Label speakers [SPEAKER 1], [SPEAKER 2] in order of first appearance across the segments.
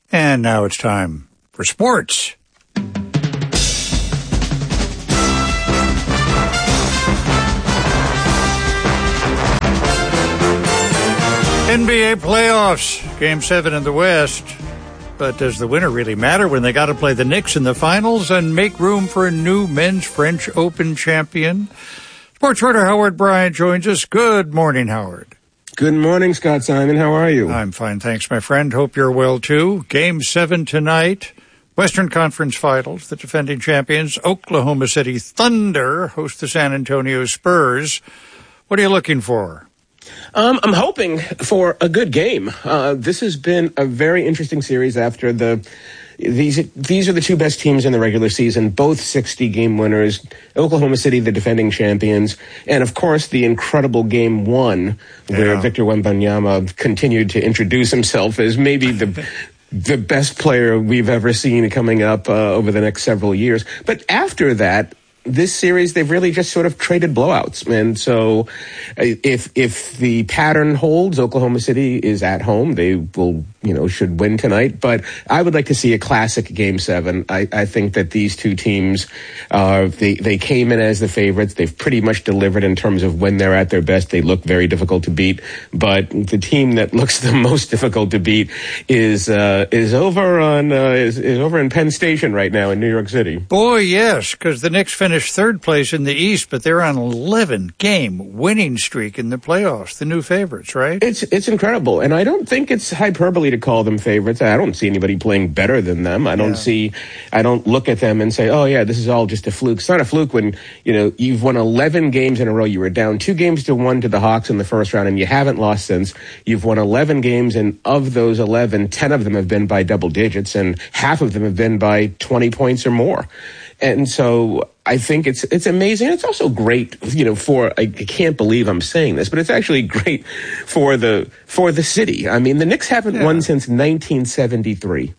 [SPEAKER 1] And now it's time for sports. NBA playoffs, Game 7 in the West. But does the winner really matter when they got to play the Knicks in the finals and make room for a new men's French Open champion? Sports writer Howard Bryant joins us. Good morning, Howard.
[SPEAKER 2] Good morning, Scott Simon. How are you?
[SPEAKER 1] I'm fine, thanks, my friend. Hope you're well, too. Game 7 tonight. Western Conference Finals. The defending champions, Oklahoma City Thunder, host the San Antonio Spurs. What are you looking for?
[SPEAKER 2] I'm hoping for a good game. This has been a very interesting series after these are the two best teams in the regular season, both 60-game winners. Oklahoma City, the defending champions, and of course the incredible Game 1, where Victor Wembanyama continued to introduce himself as maybe the best player we've ever seen coming up over the next several years. But after that, this series, they've really just sort of traded blowouts. And so if the pattern holds, Oklahoma City is at home. They will, should win tonight. But I would like to see a classic Game 7. I think that these two teams, they came in as the favorites. They've pretty much delivered in terms of when they're at their best. They look very difficult to beat. But the team that looks the most difficult to beat is over in Penn Station right now in New York City.
[SPEAKER 1] Boy, yes, because the Knicks finished third place in the East, but they're on an 11-game winning streak in the playoffs. The new favorites, right?
[SPEAKER 2] It's incredible, and I don't think it's hyperbole to call them favorites. I don't see anybody playing better than them. I don't look at them and say, oh yeah, this is all just a fluke. It's not a fluke when, you've won 11 games in a row. You were down 2-1 to the Hawks in the first round, and you haven't lost since. You've won 11 games, and of those 11, 10 of them have been by double digits, and half of them have been by 20 points or more. And so I think it's amazing. It's also great, I can't believe I'm saying this, but it's actually great for the city. I mean, the Knicks haven't won since 1973.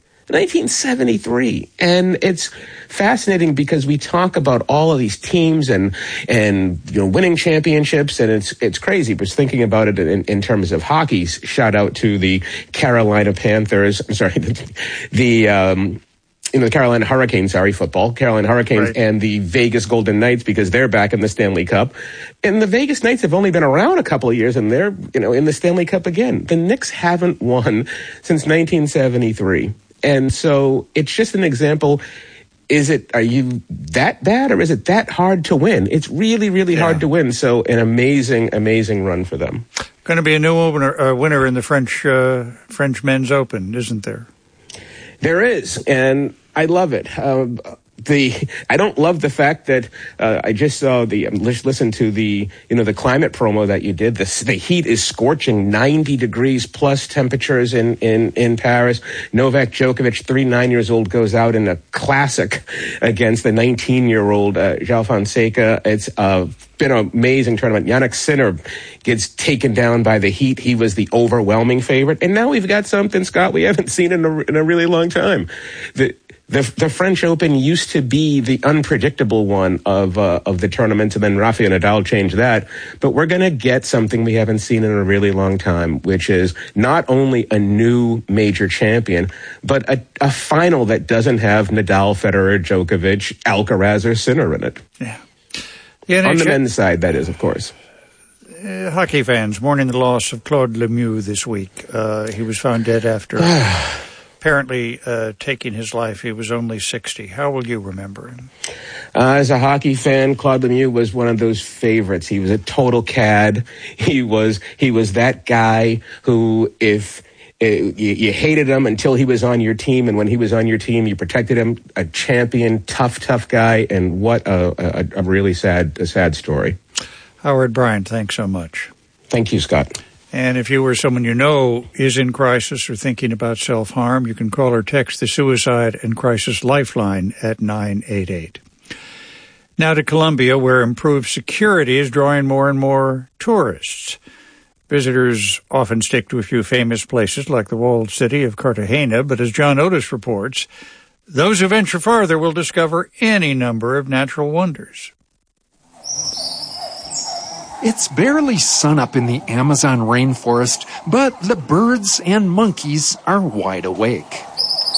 [SPEAKER 2] 1973. And it's fascinating because we talk about all of these teams and winning championships, and it's crazy. But thinking about it in terms of hockey, shout out to the Carolina Panthers. I'm sorry, the Carolina Hurricanes, football, Carolina Hurricanes, right, and the Vegas Golden Knights, because they're back in the Stanley Cup. And the Vegas Knights have only been around a couple of years, and they're, in the Stanley Cup again. The Knicks haven't won since 1973. And so it's just an example. Are you that bad, or is it that hard to win? It's really, really hard to win. So an amazing, amazing run for them.
[SPEAKER 1] Going to be a new winner in the French Men's Open, isn't there?
[SPEAKER 2] There is, and I love it. I don't love the fact that I just saw listened to the climate promo that you did. The heat is scorching, 90 degrees plus temperatures in Paris. Novak Djokovic, 39 years old, goes out in a classic against the 19-year-old João Fonseca. It's been an amazing tournament. Jannik Sinner gets taken down by the heat. He was the overwhelming favorite, and now we've got something, Scott, we haven't seen in a really long time. The French Open used to be the unpredictable one of the tournament, and then Rafael Nadal changed that. But we're going to get something we haven't seen in a really long time, which is not only a new major champion, but a final that doesn't have Nadal, Federer, Djokovic, Alcaraz, or Sinner in it.
[SPEAKER 1] Yeah.
[SPEAKER 2] On the men's side, that is, of course.
[SPEAKER 1] Hockey fans mourning the loss of Claude Lemieux this week. He was found dead after apparently taking his life. He was only 60. How will you remember him?
[SPEAKER 2] As a hockey fan, Claude Lemieux was one of those favorites. He was a total cad. He was that guy who, if you hated him until he was on your team, and when he was on your team, you protected him. A champion, tough guy, and what a really sad story.
[SPEAKER 1] Howard Bryant, thanks so much.
[SPEAKER 2] Thank you, Scott.
[SPEAKER 1] And if you or someone you know is in crisis or thinking about self-harm, you can call or text the Suicide and Crisis Lifeline at 988. Now to Colombia, where improved security is drawing more and more tourists. Visitors often stick to a few famous places like the walled city of Cartagena, but as John Otis reports, those who venture farther will discover any number of natural wonders.
[SPEAKER 3] It's barely sunup in the Amazon rainforest, but the birds and monkeys are wide awake.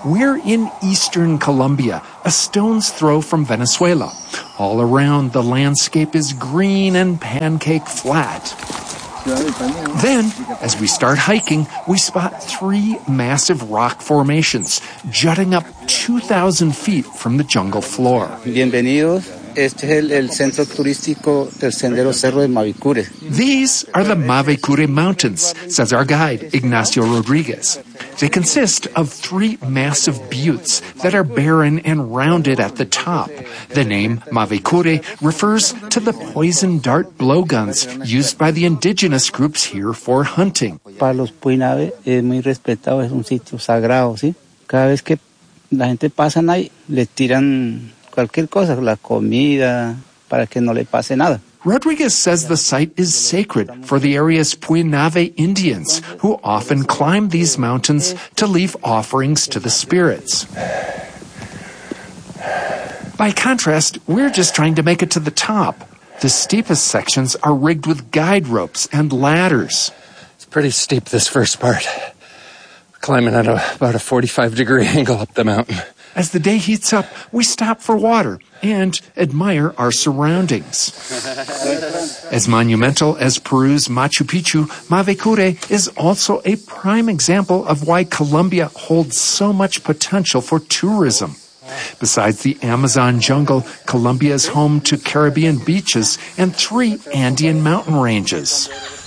[SPEAKER 3] We're in eastern Colombia, a stone's throw from Venezuela. All around, the landscape is green and pancake flat. Then, as we start hiking, we spot 3 massive rock formations jutting up 2,000 feet from the jungle floor.
[SPEAKER 4] Bienvenidos. Este es el centro turístico del Sendero Cerro de Mavicure.
[SPEAKER 3] These are the Mavicure Mountains, says our guide, Ignacio Rodriguez. They consist of 3 massive buttes that are barren and rounded at the top. The name Mavicure refers to the poison dart blowguns used by the indigenous groups here for hunting.
[SPEAKER 4] Para los Puinave es muy respetado, es un sitio sagrado, ¿sí? Cada vez que la gente pasa ahí, le tiran cualquier cosa, la comida, para que no le pase nada.
[SPEAKER 3] Rodriguez says the site is sacred for the area's Puinave Indians, who often climb these mountains to leave offerings to the spirits. By contrast, we're just trying to make it to the top. The steepest sections are rigged with guide ropes and ladders.
[SPEAKER 5] It's pretty steep, this first part. Climbing at about a 45-degree angle up the mountain.
[SPEAKER 3] As the day heats up, we stop for water and admire our surroundings. As monumental as Peru's Machu Picchu, Mavicure is also a prime example of why Colombia holds so much potential for tourism. Besides the Amazon jungle, Colombia is home to Caribbean beaches and 3 Andean mountain ranges.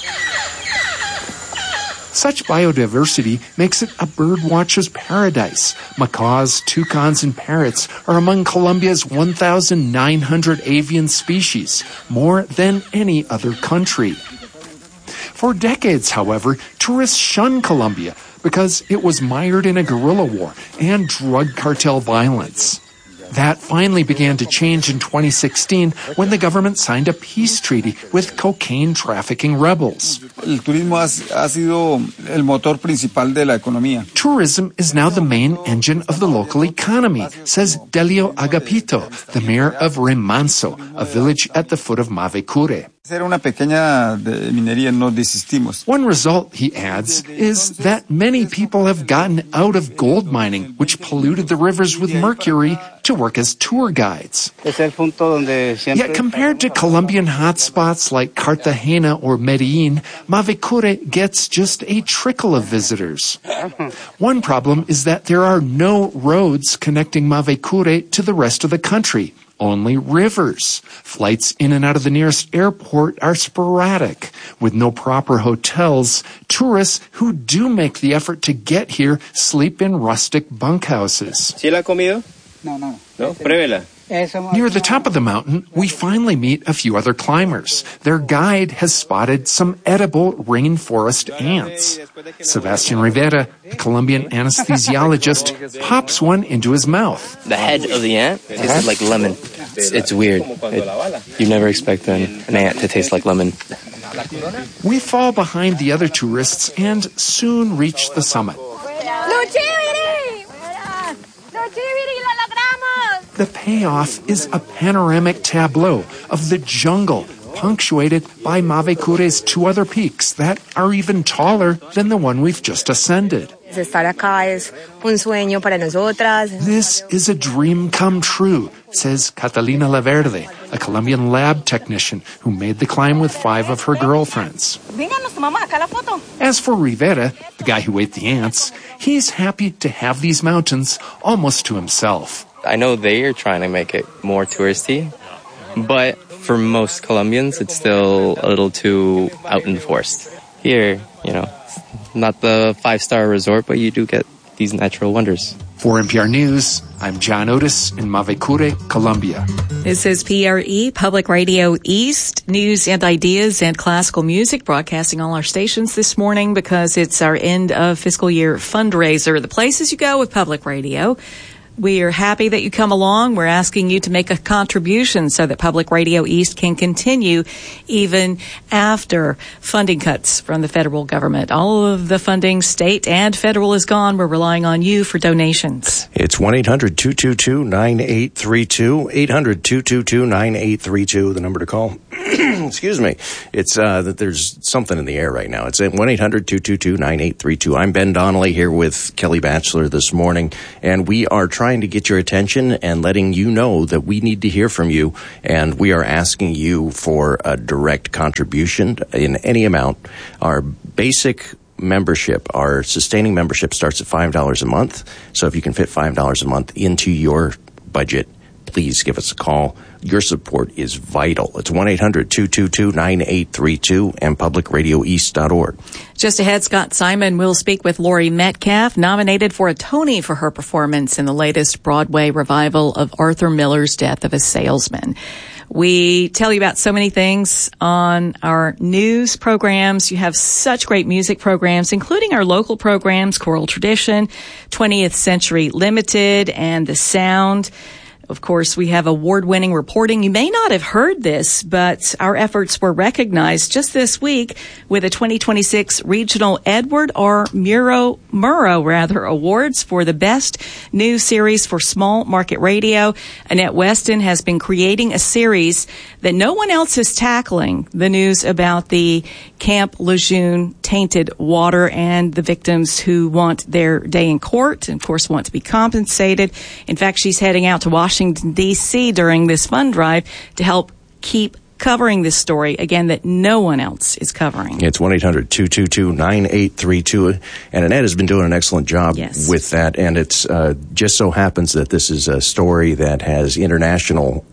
[SPEAKER 3] Such biodiversity makes it a birdwatcher's paradise. Macaws, toucans, and parrots are among Colombia's 1,900 avian species, more than any other country. For decades, however, tourists shun Colombia because it was mired in a guerrilla war and drug cartel violence. That finally began to change in 2016 when the government signed a peace treaty with cocaine trafficking rebels.
[SPEAKER 6] El turismo ha sido el motor principal de la economía.
[SPEAKER 3] Tourism is now the main engine of the local economy, says Delio Agapito, the mayor of Remanso, a village at the foot of Mavicure.
[SPEAKER 6] Era una pequeña minería, no desistimos.
[SPEAKER 3] One result, he adds, is that many people have gotten out of gold mining, which polluted the rivers with mercury, to work as tour guides. Yet compared to Colombian hotspots like Cartagena or Medellin, Mavicure gets just a trickle of visitors. One problem is that there are no roads connecting Mavicure to the rest of the country. Only rivers. Flights in and out of the nearest airport are sporadic. With no proper hotels, tourists who do make the effort to get here sleep in rustic bunkhouses.
[SPEAKER 7] ¿Sí la ha comido?
[SPEAKER 4] No.
[SPEAKER 7] No, pruébela.
[SPEAKER 3] Near the top of the mountain, we finally meet a few other climbers. Their guide has spotted some edible rainforest ants. Sebastian Rivera, a Colombian anesthesiologist, pops one into his mouth.
[SPEAKER 8] The head of the ant tasted like lemon. It's weird. You never expect an ant to taste like lemon.
[SPEAKER 3] We fall behind the other tourists and soon reach the summit. The payoff is a panoramic tableau of the jungle, punctuated by Mavicure's 2 other peaks that are even taller than the one we've just ascended. This is a dream come true, says Catalina Laverde, a Colombian lab technician who made the climb with 5 of her girlfriends. As for Rivera, the guy who ate the ants, he's happy to have these mountains almost to himself.
[SPEAKER 8] I know they are trying to make it more touristy, but for most Colombians, it's still a little too out in the forest. Here, not the 5-star resort, but you do get these natural wonders.
[SPEAKER 3] For NPR News, I'm John Otis in Mavicure, Colombia.
[SPEAKER 9] This is PRE, Public Radio East, news and ideas and classical music, broadcasting all our stations this morning because it's our end of fiscal year fundraiser. The places you go with Public Radio. We are happy that you come along. We're asking you to make a contribution so that Public Radio East can continue even after funding cuts from the federal government. All of the funding, state and federal, is gone. We're relying on you for donations.
[SPEAKER 7] It's 1-800-222-9832, 800-222-9832, the number to call. Excuse me. It's that there's something in the air right now. It's at 1-800-222-9832. I'm Ben Donnelly here with Kelly Batchelor this morning, and we are trying to get your attention and letting you know that we need to hear from you, and we are asking you for a direct contribution in any amount. Our basic membership, our sustaining membership, starts at $5 a month. So if you can fit $5 a month into your budget, please give us a call. Your support is vital. It's 1-800-222-9832 and publicradioeast.org.
[SPEAKER 9] Just ahead, Scott Simon will speak with Laurie Metcalf, nominated for a Tony for her performance in the latest Broadway revival of Arthur Miller's Death of a Salesman. We tell you about so many things on our news programs. You have such great music programs, including our local programs, Choral Tradition, 20th Century Limited, and The Sound. Of course, we have award-winning reporting. You may not have heard this, but our efforts were recognized just this week with a 2026 Regional Edward R. Murrow Awards for the Best New Series for Small Market Radio. Annette Weston has been creating a series that no one else is tackling, the news about the Camp Lejeune tainted water and the victims who want their day in court and, of course, want to be compensated. In fact, she's heading out to Washington, D.C. during this fund drive to help keep covering this story, again, that no one else is covering.
[SPEAKER 7] It's 1-800-222-9832, and Annette has been doing an excellent job with that, and it's just so happens that this is a story that has international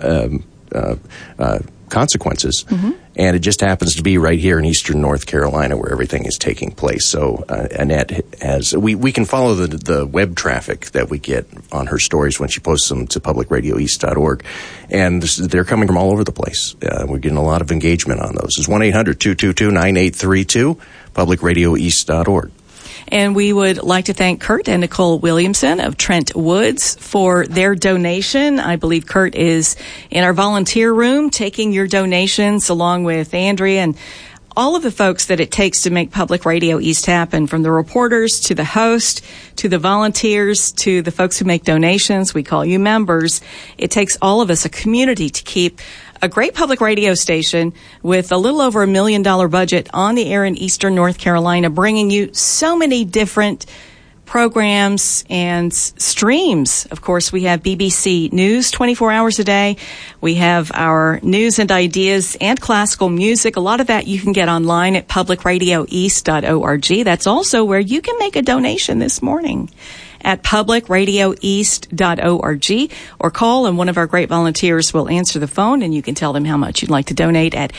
[SPEAKER 7] consequences, and it just happens to be right here in eastern North Carolina where everything is taking place. So Annette has, we can follow the web traffic that we get on her stories when she posts them to publicradioeast.org, and they're coming from all over the place. We're getting a lot of engagement on those. It's 1-800-222-9832, publicradioeast.org.
[SPEAKER 9] And we would like to thank Kurt and Nicole Williamson of Trent Woods for their donation. I believe Kurt is in our volunteer room taking your donations along with Andrea and all of the folks that it takes to make Public Radio East happen, from the reporters to the host to the volunteers to the folks who make donations. We call you members. It takes all of us, a community, to keep a great public radio station with a little over $1 million budget on the air in eastern North Carolina, bringing you so many different programs and streams. Of course, we have BBC News 24 hours a day. We have our news and ideas and classical music. A lot of that you can get online at publicradioeast.org. That's also where you can make a donation this morning at publicradioeast.org, or call and one of our great volunteers will answer the phone and you can tell them how much you'd like to donate at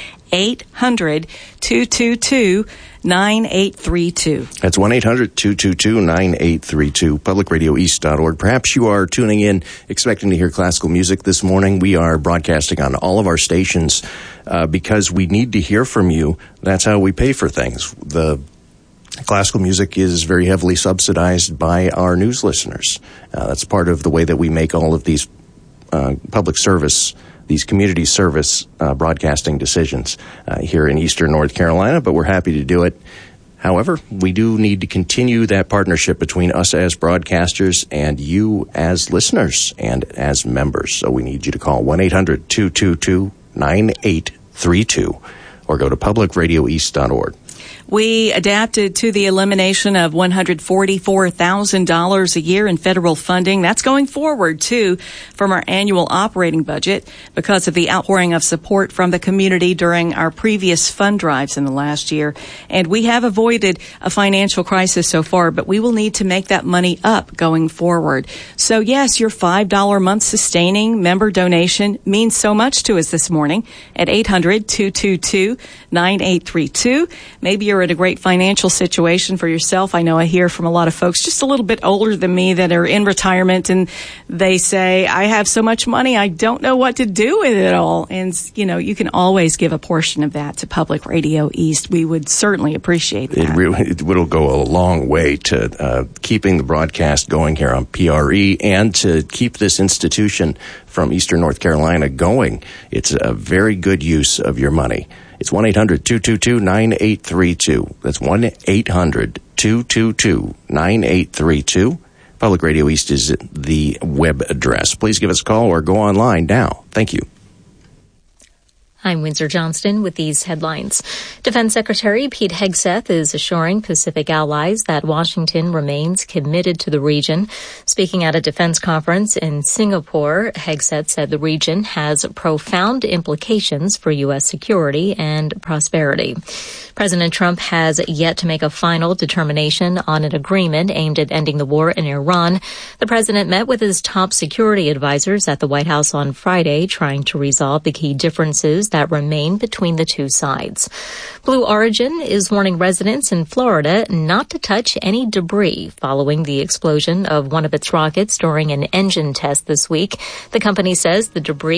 [SPEAKER 9] 800-222-9832.
[SPEAKER 7] That's 1-800-222-9832, publicradioeast.org. Perhaps you are tuning in expecting to hear classical music this morning. We are broadcasting on all of our stations because we need to hear from you. That's how we pay for things. The classical music is very heavily subsidized by our news listeners. That's part of the way that we make all of these public service, these community service broadcasting decisions here in eastern North Carolina, but we're happy to do it. However, we do need to continue that partnership between us as broadcasters and you as listeners and as members. So we need you to call 1-800-222-9832 or go to publicradioeast.org.
[SPEAKER 9] We adapted to the elimination of $144,000 a year in federal funding. That's going forward, too, from our annual operating budget because of the outpouring of support from the community during our previous fund drives in the last year. And we have avoided a financial crisis so far, but we will need to make that money up going forward. So, yes, your $5 a month sustaining member donation means so much to us this morning at 800-222-9832. Maybe you're in a great financial situation for yourself. I know I hear from a lot of folks just a little bit older than me that are in retirement, and they say, I have so much money, I don't know what to do with it all. And, you know, you can always give a portion of that to Public Radio East. We would certainly appreciate that.
[SPEAKER 7] It will go a long way to keeping the broadcast going here on PRE and to keep this institution from eastern North Carolina going. It's a very good use of your money. It's 1-800-222-9832. That's 1-800-222-9832. Public Radio East is the web address. Please give us a call or go online now. Thank you.
[SPEAKER 10] I'm Windsor Johnston with these headlines. Defense Secretary Pete Hegseth is assuring Pacific allies that Washington remains committed to the region. Speaking at a defense conference in Singapore, Hegseth said the region has profound implications for U.S. security and prosperity. President Trump has yet to make a final determination on an agreement aimed at ending the war in Iran. The president met with his top security advisors at the White House on Friday, trying to resolve the key differences that remain between the two sides. Blue Origin is warning residents in Florida not to touch any debris following the explosion of one of its rockets during an engine test this week. The company says the debris